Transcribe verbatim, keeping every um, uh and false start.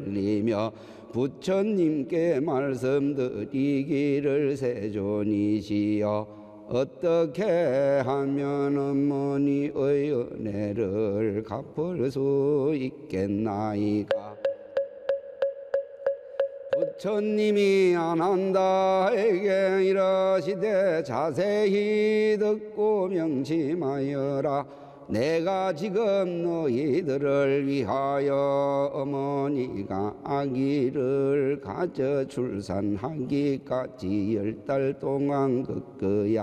올리며 부처님께 말씀드리기를 세존이시여 어떻게 하면 어머니의 은혜를 갚을 수 있겠나이까. 부처님이 아난다에게 이러시되 자세히 듣고 명심하여라. 내가 지금 너희들을 위하여 어머니가 아기를 가져 출산하기까지 열 달 동안 그 거야.